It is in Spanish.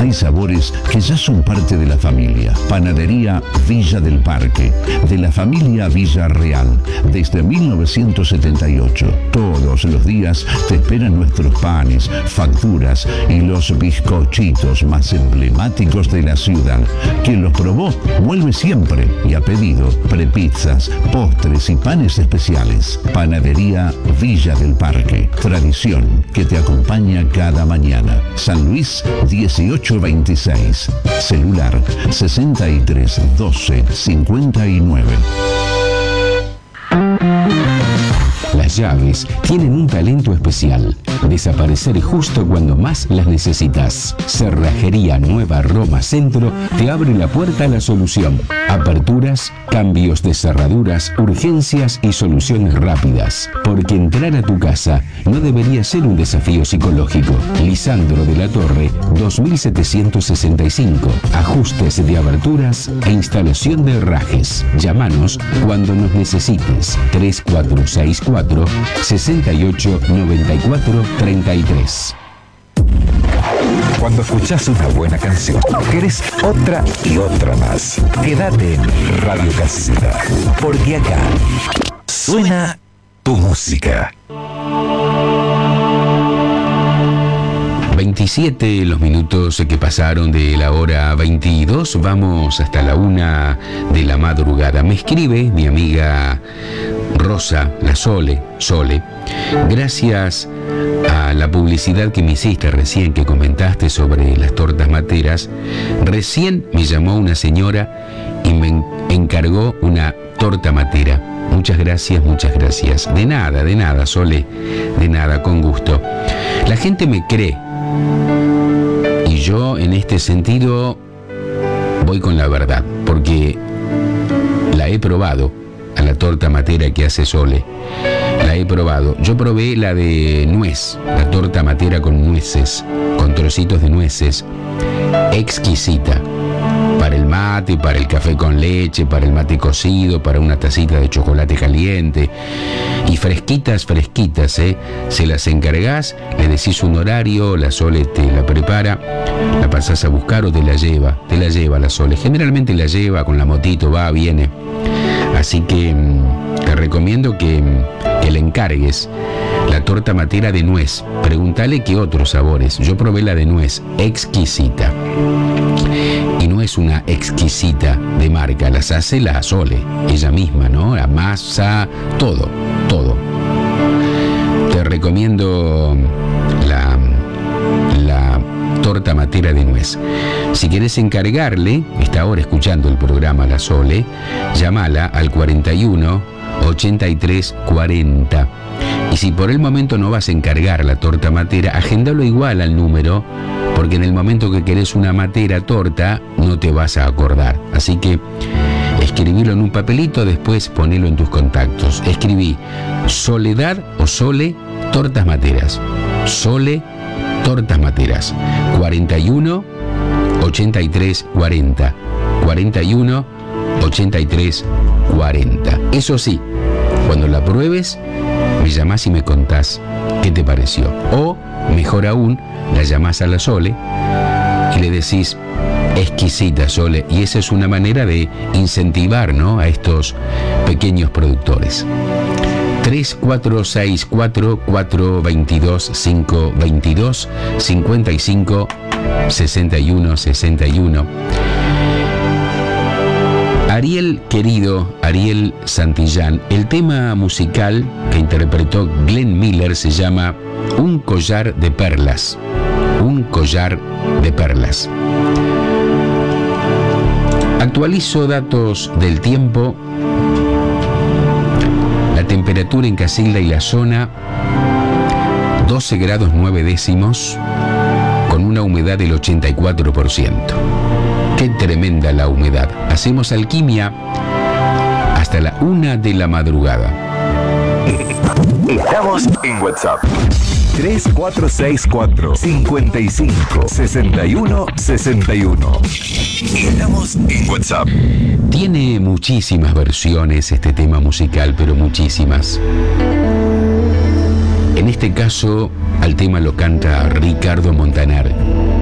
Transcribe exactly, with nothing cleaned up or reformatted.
Hay sabores que ya son parte de la familia. Panadería Villa del Parque, de la familia Villarreal, desde mil novecientos setenta y ocho. Todos los días te esperan nuestros panes, facturas y los bizcochitos más emblemáticos de la ciudad. Quien los probó vuelve siempre y ha pedido prepizzas, postres y panes especiales. Panadería Villa del Parque, tradición que te acompaña cada mañana. San Luis dieciocho veintiséis, celular sesenta y tres doce cincuenta y nueve. Las llaves tienen un talento especial: desaparecer justo cuando más las necesitas. Cerrajería Nueva Roma Centro te abre la puerta a la solución. Aperturas, cambios de cerraduras, urgencias y soluciones rápidas. Porque entrar a tu casa no debería ser un desafío psicológico. Lisandro de la Torre, dos mil setecientos sesenta y cinco. Ajustes de aberturas e instalación de herrajes. Llámanos cuando nos necesites. tres cuatro seis cuatro sesenta y ocho noventa y cuatro treinta y tres. Cuando escuchás una buena canción, querés otra y otra más. Quédate en Radio Casita, porque acá suena tu música. veintisiete los minutos que pasaron de la hora veintidós, vamos hasta la una de la madrugada. Me escribe mi amiga Rosa, la Sole, Sole, gracias a la publicidad que me hiciste recién, que comentaste sobre las tortas materas. Recién me llamó una señora y me encargó una torta matera. Muchas gracias, muchas gracias. De nada, de nada, Sole, de nada, con gusto. La gente me cree y yo en este sentido voy con la verdad, porque la he probado, a la torta matera que hace Sole. La he probado. Yo probé la de nuez, la torta matera con nueces, con trocitos de nueces. Exquisita. Para el mate, para el café con leche, para el mate cocido, para una tacita de chocolate caliente. Y fresquitas, fresquitas, ¿eh? Se las encargás, le decís un horario, la Sole te la prepara, la pasás a buscar o te la lleva. Te la lleva la Sole. Generalmente la lleva con la motito, va, viene. Así que te recomiendo que, que le encargues la torta matera de nuez. Pregúntale qué otros sabores. Yo probé la de nuez, exquisita. Y no es una exquisita de marca, las hace la Sole, ella misma, ¿no? La masa, todo, todo. Te recomiendo la, la torta matera de nuez. Si querés encargarle, está ahora escuchando el programa la Sole, llámala al cuarenta y uno ochenta y tres cuarenta. Y si por el momento no vas a encargar la torta matera, agendalo igual al número, porque en el momento que querés una matera torta, no te vas a acordar. Así que escribilo en un papelito, después ponelo en tus contactos. Escribí Soledad o Sole Tortas Materas. Sole Tortas Materas. cuarenta y uno ochenta y tres cuarenta. cuarenta y uno ochenta y tres cuarenta. Eso sí, cuando la pruebes, me llamás y me contás qué te pareció. O, mejor aún, la llamás a la Sole y le decís: exquisita, Sole. Y esa es una manera de incentivar, ¿no?, a estos pequeños productores. tres cuatro seis cuatro cuatro dos dos cinco dos dos cincuenta y cinco sesenta y uno sesenta y uno. Ariel querido, Ariel Santillán, el tema musical que interpretó Glenn Miller se llama Un collar de perlas. Un collar de perlas. Actualizo datos del tiempo. La temperatura en Casilda y la zona, doce grados nueve décimos, con una humedad del ochenta y cuatro por ciento. Qué tremenda la humedad. Hacemos alquimia hasta la una de la madrugada. Estamos en WhatsApp. tres cuatro seis cuatro cinco cinco seis uno seis uno. Estamos en WhatsApp. Tiene muchísimas versiones este tema musical, pero muchísimas. En este caso, al tema lo canta Ricardo Montaner.